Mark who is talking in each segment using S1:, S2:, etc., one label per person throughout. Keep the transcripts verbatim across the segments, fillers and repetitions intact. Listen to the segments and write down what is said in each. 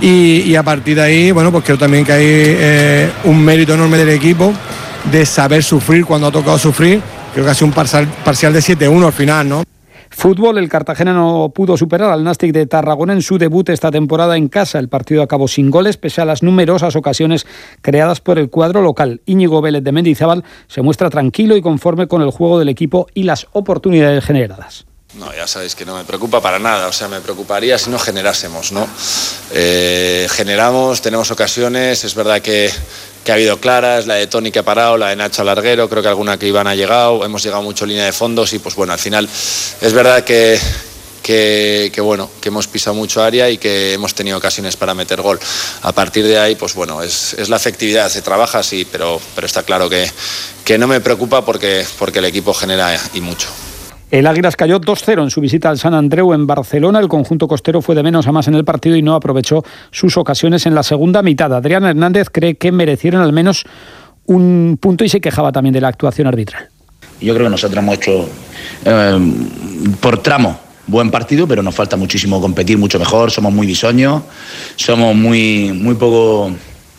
S1: y, y a partir de ahí, bueno, pues creo también que hay eh, un mérito enorme del equipo de saber sufrir cuando ha tocado sufrir. Creo que ha sido un parcial, parcial de siete uno al final, ¿no?
S2: Fútbol, el Cartagena no pudo superar al Nàstic de Tarragona en su debut esta temporada en casa. El partido acabó sin goles, pese a las numerosas ocasiones creadas por el cuadro local. Íñigo Vélez de Mendizábal se muestra tranquilo y conforme con el juego del equipo y las oportunidades generadas.
S3: No, ya sabéis que no me preocupa para nada, o sea, me preocuparía si no generásemos, ¿no? Eh, generamos, tenemos ocasiones, es verdad que, que ha habido claras, la de Toni que ha parado, la de Nacho Larguero, creo que alguna que Iván ha llegado, hemos llegado mucho línea de fondos y pues bueno, al final es verdad que, que, que bueno, que hemos pisado mucho área y que hemos tenido ocasiones para meter gol. A partir de ahí, pues bueno, es, es la efectividad, se trabaja así, pero, pero está claro que, que no me preocupa porque, porque el equipo genera y mucho.
S2: El Águilas cayó dos cero en su visita al Sant Andreu en Barcelona. El conjunto costero fue de menos a más en el partido y no aprovechó sus ocasiones en la segunda mitad. Adrián Hernández cree que merecieron al menos un punto y se quejaba también de la actuación arbitral.
S4: Yo creo que nosotros hemos hecho eh, por tramo buen partido, pero nos falta muchísimo competir mucho mejor. Somos muy bisoños, somos muy, muy poco...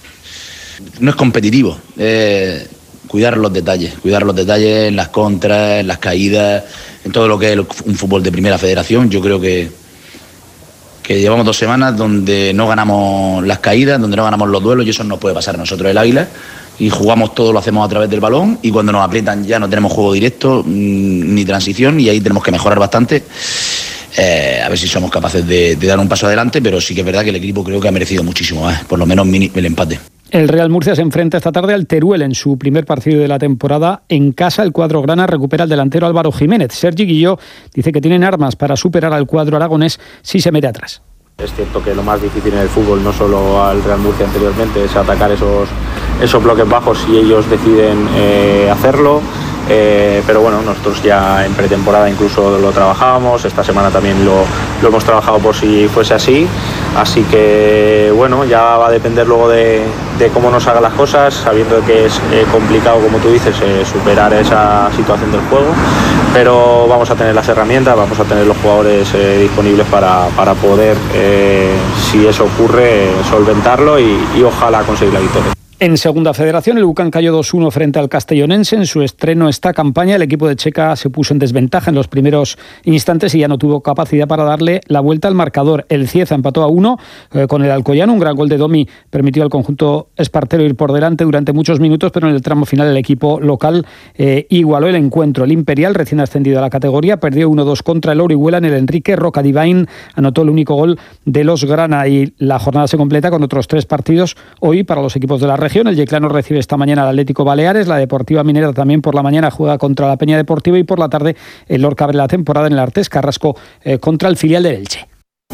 S4: No es competitivo, eh, cuidar los detalles, cuidar los detalles en las contras, en las caídas, en todo lo que es un fútbol de primera federación. Yo creo que, que llevamos dos semanas donde no ganamos las caídas, donde no ganamos los duelos y eso nos puede pasar a nosotros el Águila. Y jugamos todo, lo hacemos a través del balón y cuando nos aprietan ya no tenemos juego directo ni transición y ahí tenemos que mejorar bastante. Eh, a ver si somos capaces de, de dar un paso adelante, pero sí que es verdad que el equipo creo que ha merecido muchísimo más, por lo menos mini, el empate.
S2: El Real Murcia se enfrenta esta tarde al Teruel en su primer partido de la temporada. En casa, el cuadro grana recupera al delantero Álvaro Jiménez. Sergi Guilló dice que tienen armas para superar al cuadro aragonés si se mete atrás.
S5: Es cierto que lo más difícil en el fútbol, no solo al Real Murcia anteriormente, es atacar esos, esos bloques bajos si ellos deciden eh, hacerlo. Eh, pero bueno, nosotros ya en pretemporada incluso lo trabajábamos, esta semana también lo, lo hemos trabajado por si fuese así, así que bueno, ya va a depender luego de, de cómo nos hagan las cosas, sabiendo que es eh, complicado, como tú dices, eh, superar esa situación del juego, pero vamos a tener las herramientas, vamos a tener los jugadores eh, disponibles para, para poder, eh, si eso ocurre, solventarlo y, y ojalá conseguir la victoria.
S2: En Segunda Federación, el U C A M cayó dos uno frente al Castellonense. En su estreno esta campaña, el equipo de Checa se puso en desventaja en los primeros instantes y ya no tuvo capacidad para darle la vuelta al marcador. El Cieza empató a uno eh, con el Alcoyano. Un gran gol de Domi permitió al conjunto espartero ir por delante durante muchos minutos, pero en el tramo final el equipo local eh, igualó el encuentro. El Imperial, recién ascendido a la categoría, perdió uno dos contra el Orihuela en el Enrique Roca Divine. Anotó el único gol de los grana y la jornada se completa con otros tres partidos hoy para los equipos de la región. El Yeclano recibe esta mañana al Atlético Baleares, la Deportiva Minera también por la mañana juega contra la Peña Deportiva y por la tarde el Lorca abre la temporada en el Artés Carrasco eh, contra el filial del Elche.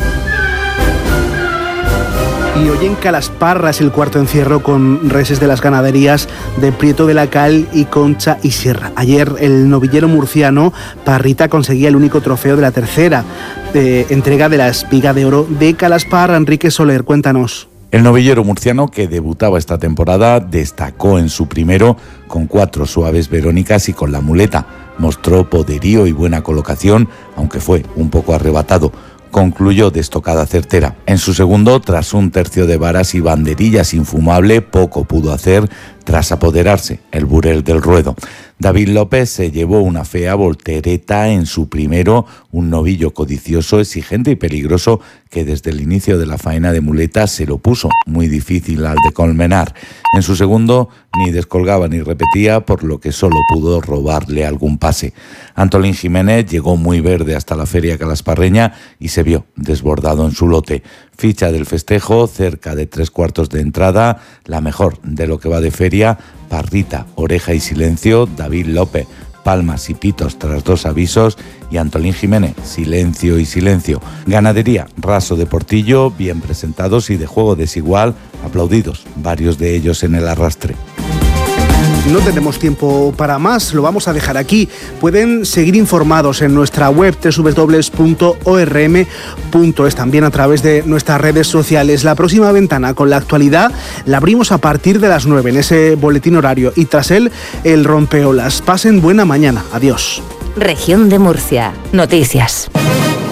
S6: Y hoy en Calasparra es el cuarto encierro con reses de las ganaderías de Prieto de la Cal y Concha y Sierra. Ayer el novillero murciano Parrita conseguía el único trofeo de la tercera eh, entrega de la Espiga de Oro de Calasparra. Enrique Soler, cuéntanos.
S7: El novillero murciano, que debutaba esta temporada, destacó en su primero con cuatro suaves verónicas y con la muleta. Mostró poderío y buena colocación, aunque fue un poco arrebatado. Concluyó de estocada certera. En su segundo, tras un tercio de varas y banderillas infumable, poco pudo hacer tras apoderarse el burel del ruedo. David López se llevó una fea voltereta en su primero, un novillo codicioso, exigente y peligroso que desde el inicio de la faena de muleta se lo puso muy difícil al de Colmenar. En su segundo ni descolgaba ni repetía, por lo que solo pudo robarle algún pase. Antolín Jiménez llegó muy verde hasta la feria calasparreña y se vio desbordado en su lote. Ficha del festejo, cerca de tres cuartos de entrada, la mejor de lo que va de feria, Parrita, Oreja y Silencio, David López, palmas y pitos tras dos avisos y Antolín Jiménez, silencio y silencio. Ganadería, Raso de Portillo, bien presentados y de juego desigual, aplaudidos, varios de ellos en el arrastre.
S6: No tenemos tiempo para más, lo vamos a dejar aquí. Pueden seguir informados en nuestra web doble u doble u doble u punto o erre eme punto es, también a través de nuestras redes sociales. La próxima ventana con la actualidad la abrimos a partir de las nueve en ese boletín horario y tras él el rompeolas. Pasen buena mañana. Adiós.
S8: Región de Murcia. Noticias.